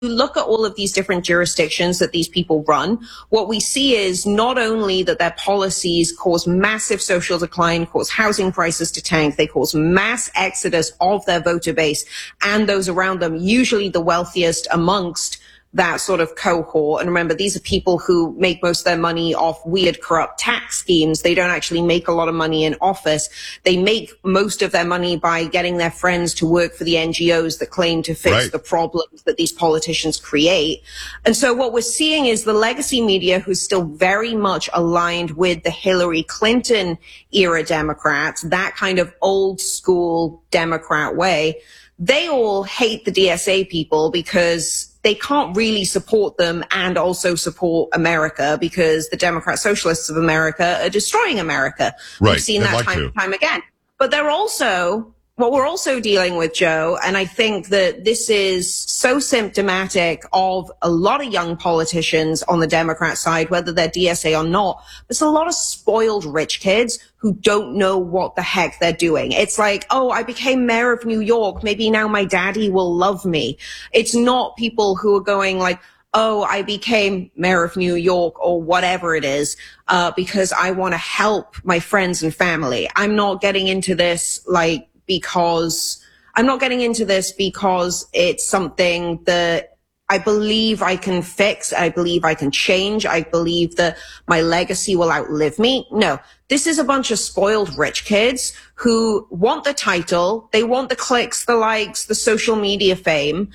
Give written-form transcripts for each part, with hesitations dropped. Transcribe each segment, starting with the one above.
look at all of these different jurisdictions that these people run, what we see is not only that their policies cause massive social decline, cause housing prices to tank, they cause mass exodus of their voter base and those around them, usually the wealthiest amongst that sort of cohort. And remember, these are people who make most of their money off weird, corrupt tax schemes. They don't actually make a lot of money in office. They make most of their money by getting their friends to work for the NGOs that claim to fix the problems that these politicians create. And so what we're seeing is the legacy media, who's still very much aligned with the Hillary Clinton era Democrats, that kind of old school Democrat way, they all hate the DSA people because they can't really support them and also support America because the Democrat Socialists of America are destroying America. Right. We've seen that time and time again. But what we're also dealing with, Joe, and I think that this is so symptomatic of a lot of young politicians on the Democrat side, whether they're DSA or not, there's a lot of spoiled rich kids who don't know what the heck they're doing. It's like, oh, I became mayor of New York. Maybe now my daddy will love me. It's not people who are going like, oh, I became mayor of New York or whatever it is, because I want to help my friends and family. I'm not getting into this because it's something that I believe I can fix. I believe I can change. I believe that my legacy will outlive me. No, this is a bunch of spoiled rich kids who want the title. They want the clicks, the likes, the social media fame.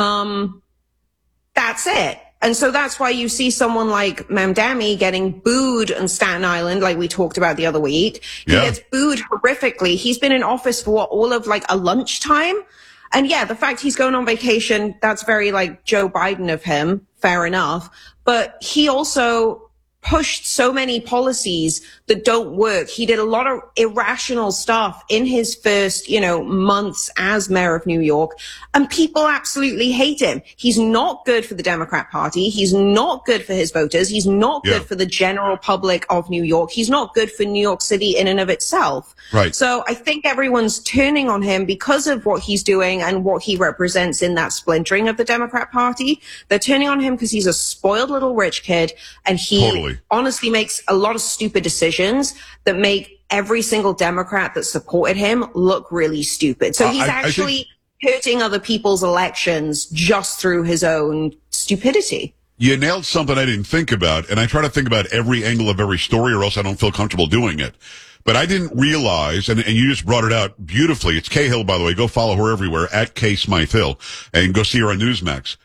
That's it. And so that's why you see someone like Mamdani getting booed on Staten Island, like we talked about the other week. He gets booed horrifically. He's been in office for all of a lunchtime. And yeah, the fact he's going on vacation, that's very Joe Biden of him. Fair enough. But he also pushed so many policies that don't work. He did a lot of irrational stuff in his first, months as mayor of New York, and people absolutely hate him. He's not good for the Democrat Party. He's not good for his voters. He's not good for the general public of New York. He's not good for New York City in and of itself. Right. So I think everyone's turning on him because of what he's doing and what he represents in that splintering of the Democrat Party. They're turning on him because he's a spoiled little rich kid, and he honestly makes a lot of stupid decisions that make every single Democrat that supported him look really stupid. So he's actually hurting other people's elections just through his own stupidity. You nailed something I didn't think about, and I try to think about every angle of every story or else I don't feel comfortable doing it. But I didn't realize, and you just brought it out beautifully. It's Cahill, by the way. Go follow her everywhere, at K Smythe Hill, and go see her on Newsmax.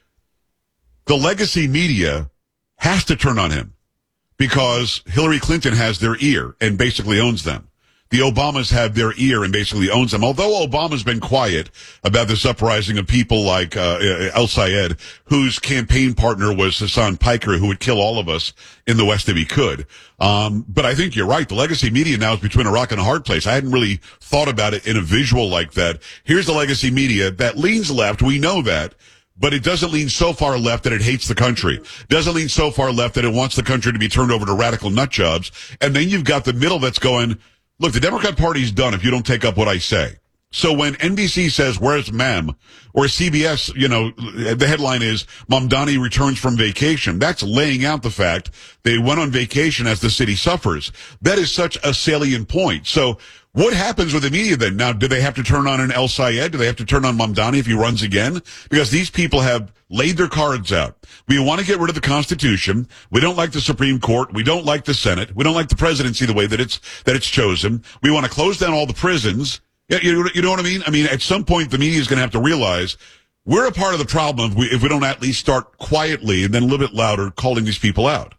The legacy media has to turn on him, because Hillary Clinton has their ear and basically owns them. The Obamas have their ear and basically owns them. Although Obama's been quiet about this uprising of people like El Sayed, whose campaign partner was Hassan Piker, who would kill all of us in the West if he could. But I think you're right. The legacy media now is between a rock and a hard place. I hadn't really thought about it in a visual like that. Here's the legacy media that leans left. We know that. But it doesn't lean so far left that it hates the country. Doesn't lean so far left that it wants the country to be turned over to radical nut jobs. And then you've got the middle that's going, look, the Democrat Party's done if you don't take up what I say. So when NBC says, where's Mam? Or CBS, the headline is, Mamdani returns from vacation. That's laying out the fact they went on vacation as the city suffers. That is such a salient point. So what happens with the media then? Now, do they have to turn on an El Sayed? Do they have to turn on Mamdani if he runs again? Because these people have laid their cards out. We want to get rid of the Constitution. We don't like the Supreme Court. We don't like the Senate. We don't like the presidency the way that it's chosen. We want to close down all the prisons. You know what I mean? I mean, at some point, the media is going to have to realize we're a part of the problem if we don't at least start quietly and then a little bit louder calling these people out.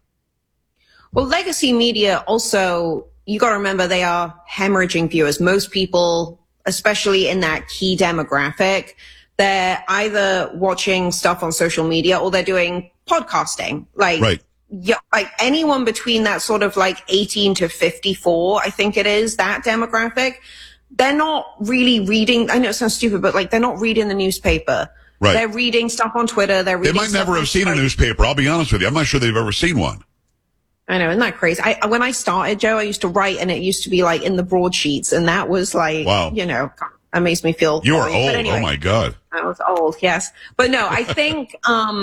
Well, legacy media also, you got to remember, they are hemorrhaging viewers. Most people, especially in that key demographic, they're either watching stuff on social media or they're doing podcasting. Yeah, like anyone between that sort of 18 to 54, I think it is, that demographic, they're not really reading. I know it sounds stupid, but they're not reading the newspaper. Right. They're reading stuff on Twitter. They might never have seen a newspaper. I'll be honest with you. I'm not sure they've ever seen one. I know, isn't that crazy? When I started, Joe, I used to write, and it used to be in the broadsheets, and that was wow. That makes me feel You are old. But old. anyway, Oh my God. I was old, yes. But no, I think